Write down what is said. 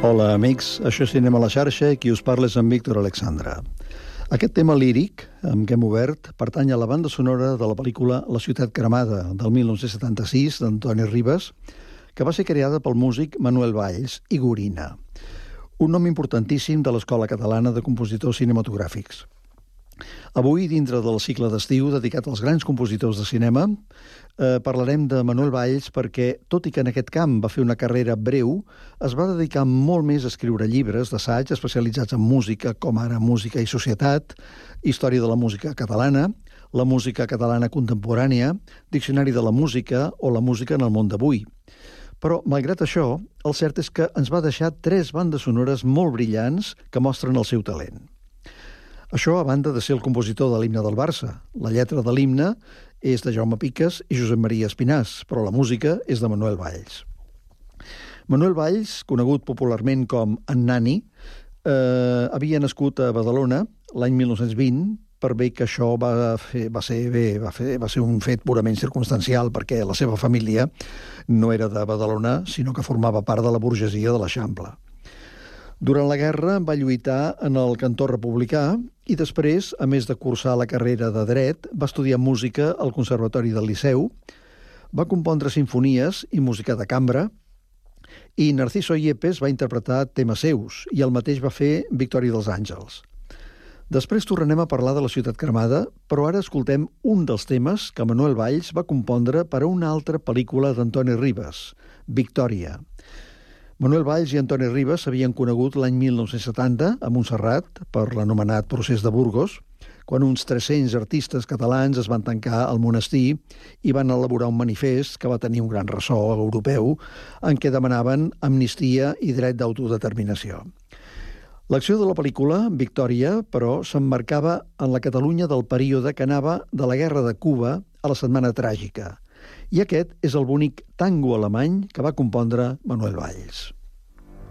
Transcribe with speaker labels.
Speaker 1: Hola, amics. Això és Cinema a la xarxa i qui us parla és en Víctor Alexandra. Aquest tema líric, amb què hem obert, pertany a la banda sonora de la pel·lícula La ciutat cremada, del 1976, d'Antoni Ribas, que va ser creada pel músic Manuel Valls i Gorina, un nom importantíssim de l'Escola Catalana de Compositors Cinematogràfics. Avui, dintre del cicle d'estiu dedicat als grans compositors de cinema, parlarem de Manuel Valls perquè, tot i que en aquest camp va fer una carrera breu, es va dedicar molt més a escriure llibres d'assaig especialitzats en música, com ara Música i Societat, Història de la música catalana, la música catalana contemporània, Diccionari de la música o la música en el món d'avui. Però, malgrat això, el cert és que ens va deixar 3 bandes sonores molt brillants que mostren el seu talent. Això a banda de ser el compositor de l'himne del Barça. La lletra de l'himne és de Jaume Piques i Josep Maria Espinàs, però la música és de Manuel Valls. Manuel Valls, conegut popularment com en Nani, havia nascut a Badalona l'any 1920, per bé que això va ser un fet purament circumstancial, perquè la seva família no era de Badalona, sinó que formava part de la burgesia de l'Eixample. Durant la guerra va lluitar en el cantó republicà i després, a més de cursar la carrera de dret, va estudiar música al Conservatori del Liceu, va compondre simfonies i música de cambra, i Narciso Yepes va interpretar temes seus, i el mateix va fer Victòria dels Àngels. Després tornarem a parlar de La ciutat cremada, però ara escoltem un dels temes que Manuel Valls va compondre per a una altra pel·lícula d'Antoni Ribas, Victòria. Manuel Valls i Antoni Ribas s'havien conegut l'any 1970 a Montserrat per l'anomenat Procés de Burgos, quan uns 300 artistes catalans es van tancar al monestir i van elaborar un manifest que va tenir un gran ressò europeu en què demanaven amnistia i dret d'autodeterminació. L'acció de la pel·lícula, Victòria, però, s'emmarcava en la Catalunya del període que anava de la Guerra de Cuba a la Setmana Tràgica. I aquest és el bonic tango alemany que va compondre Manuel Valls.